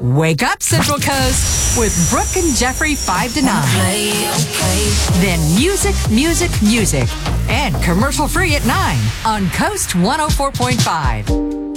Wake up, Central Coast, with Brooke and Jeffrey 5 to 9. Then music, and commercial free at 9 on Coast 104.5.